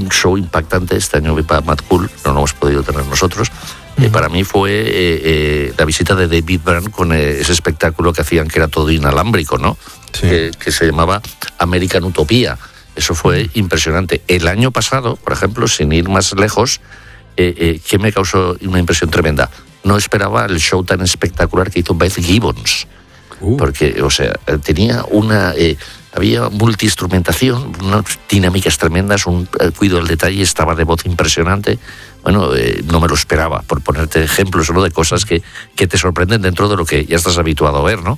show impactante. Este año vi para Mad Cool, no lo hemos podido tener nosotros. Para mí fue la visita de David Byrne con ese espectáculo que hacían, que era todo inalámbrico, ¿no? Sí. Que se llamaba American Utopía. Eso fue impresionante. El año pasado, por ejemplo, sin ir más lejos, que me causó una impresión tremenda. No esperaba el show tan espectacular que hizo Beth Gibbons. Porque, o sea, tenía había multiinstrumentación, unas dinámicas tremendas, un cuidado del detalle, estaba de voz impresionante. Bueno, no me lo esperaba, por ponerte ejemplos, ¿no?, de cosas que te sorprenden dentro de lo que ya estás habituado a ver, ¿no?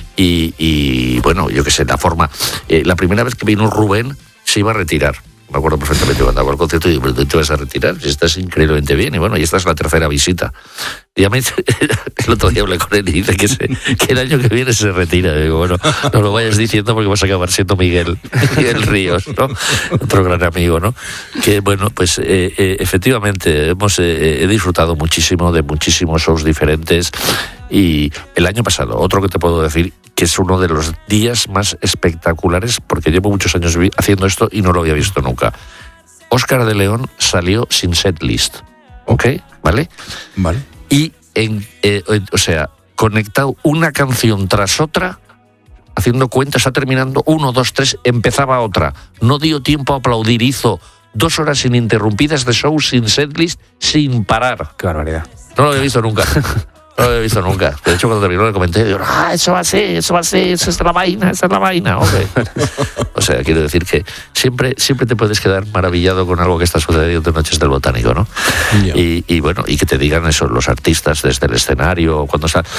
Y bueno, yo qué sé, la forma... la primera vez que vino Rubén se iba a retirar. Me acuerdo perfectamente cuando hago el concierto y digo, ¿pero te vas a retirar? Si estás increíblemente bien. Y bueno, y esta es la tercera visita. Y a mí, el otro día hablé con él y dice que el año que viene se retira. Y digo, bueno, no lo vayas diciendo porque vas a acabar siendo Miguel Ríos, ¿no? Otro gran amigo, ¿no? Que bueno, pues efectivamente he disfrutado muchísimo de muchísimos shows diferentes. Y el año pasado, otro que te puedo decir, que es uno de los días más espectaculares, porque llevo muchos años haciendo esto y no lo había visto nunca. Óscar de León salió sin setlist, ¿ok? ¿Vale? Vale. Y, o sea, conectado una canción tras otra, haciendo cuentas, está terminando 1, 2, 3, empezaba otra. No dio tiempo a aplaudir, hizo 2 horas ininterrumpidas de show sin setlist, sin parar. Qué barbaridad. No lo había visto nunca. No lo había visto nunca. De hecho, cuando terminó le comenté, digo, eso va a ser, esa es la vaina. Okay. O sea, quiero decir que siempre te puedes quedar maravillado con algo que está sucediendo en Noches del Botánico, ¿no? Yeah. Y bueno, y que te digan eso, los artistas desde el escenario, cuando están...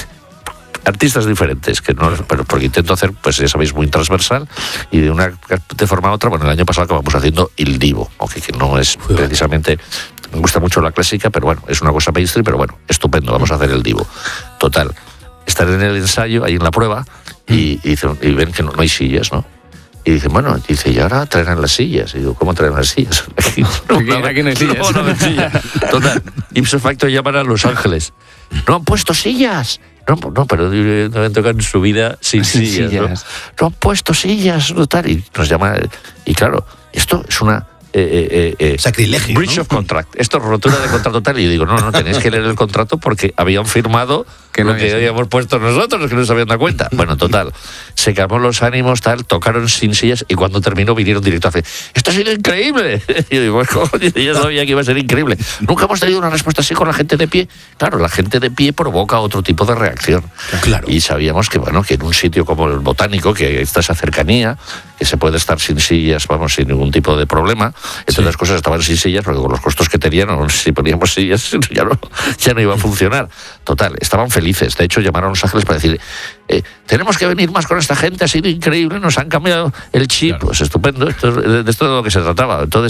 Artistas diferentes, que no, pero porque intento hacer, pues ya sabéis, muy transversal, y de forma u otra. Bueno, el año pasado acabamos haciendo Il Divo, aunque que no es precisamente... Me gusta mucho la clásica, pero bueno, es una cosa mainstream, pero bueno, estupendo, vamos a hacer el Divo. Total, estar en el ensayo, ahí en la prueba, y ven que no hay sillas, ¿no? Y dicen, bueno, y ahora traerán las sillas. Y digo, ¿cómo traerán las sillas? Aquí no hay sillas. No hay sillas. Total, ipso facto llaman a Los Ángeles. No han puesto sillas. No, pero no han tocado en su vida sin sillas. No han puesto sillas, tal. Y nos llama, y claro, esto es una... sacrilegio, breach, ¿no? of contract. Esto es rotura de contrato tal. Y yo digo, no, tenéis que leer el contrato porque habían firmado que lo que habíamos puesto nosotros, que no se habían dado cuenta. Bueno, total, se calmó los ánimos, tal, tocaron sin sillas y cuando terminó vinieron directo a hacer, ¡esto ha sido increíble! Y yo digo, yo sabía que iba a ser increíble. Nunca hemos tenido una respuesta así con la gente de pie. Claro, la gente de pie provoca otro tipo de reacción. Claro. Y sabíamos que, bueno, que en un sitio como el Botánico, que está esa cercanía, que se puede estar sin sillas, vamos, sin ningún tipo de problema. Entonces las cosas estaban sin sillas, porque con los costos que tenían, si poníamos sillas, ya no iba a funcionar. Total, estaban felices. De hecho, llamaron a Los Ángeles para decir, tenemos que venir más con esta gente, ha sido increíble, nos han cambiado el chip. Claro. Pues estupendo, de esto es de lo que se trataba. Entonces,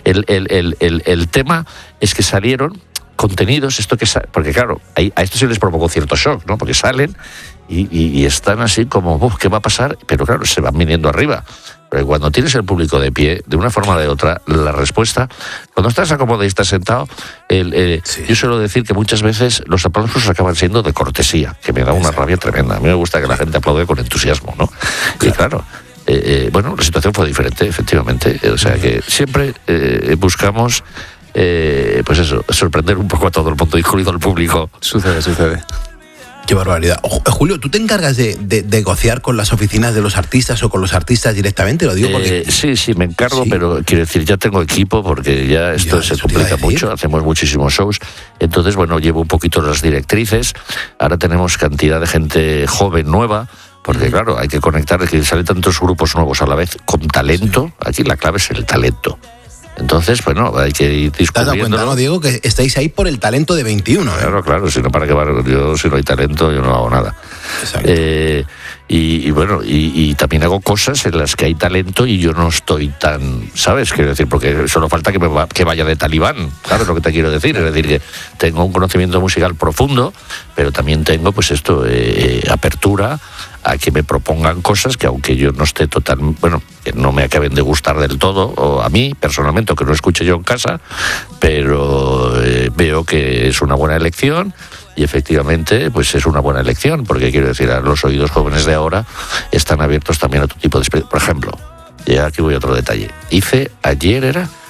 el tema es que salieron contenidos, porque claro, a esto se les provocó cierto shock, ¿no? Porque salen y están así como, ¿qué va a pasar? Pero claro, se van viniendo arriba. Pero cuando tienes el público de pie, de una forma o de otra, la respuesta, cuando estás acomodado y estás sentado, yo suelo decir que muchas veces los aplausos acaban siendo de cortesía, que me da una rabia tremenda. A mí me gusta que la gente aplaude con entusiasmo, ¿no? Claro. Y claro, bueno, la situación fue diferente, efectivamente. O sea que siempre buscamos... pues eso, sorprender un poco a todo el mundo, incluido al público. Sucede. Qué barbaridad. Julio, ¿tú te encargas de negociar con las oficinas de los artistas o con los artistas directamente? Lo digo porque... Sí, me encargo, sí. Pero quiero decir, ya tengo equipo porque ya esto se complica mucho, hacemos muchísimos shows. Entonces, bueno, llevo un poquito las directrices. Ahora tenemos cantidad de gente joven, nueva, porque claro, hay que conectar, que salen tantos grupos nuevos a la vez, con talento. Sí. Aquí la clave es el talento. Entonces, bueno, hay que ir discutiendo. ¿Te has dado cuenta, no, Diego, que estáis ahí por el talento de 21? Claro, si no, ¿para qué va? Yo, si no hay talento, yo no hago nada. Exacto. Y bueno, y también hago cosas en las que hay talento y yo no estoy tan, ¿sabes? Quiero decir, porque solo falta que vaya de talibán, ¿sabes lo que te quiero decir? Es decir, que tengo un conocimiento musical profundo, pero también tengo, pues esto, apertura a que me propongan cosas que aunque yo no esté que no me acaben de gustar del todo, o a mí personalmente, o que no escuche yo en casa, pero veo que es una buena elección y efectivamente pues es una buena elección, porque quiero decir, a los oídos jóvenes de ahora están abiertos también a otro tipo de... Por ejemplo, ya aquí voy a otro detalle. Ayer